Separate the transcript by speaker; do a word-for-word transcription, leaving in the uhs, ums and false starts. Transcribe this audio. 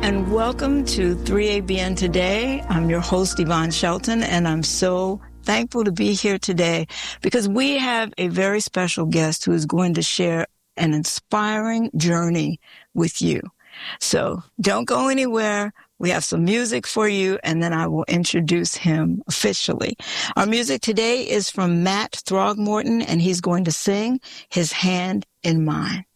Speaker 1: and welcome to three A B N Today. I'm your host, Yvonne Shelton, and I'm so thankful to be here today because we have a very special guest who is going to share an inspiring journey with you. So don't go anywhere. We have some music for you, and then I will introduce him officially. Our music today is from Matt Throgmorton, and he's going to sing His Hand in Mine.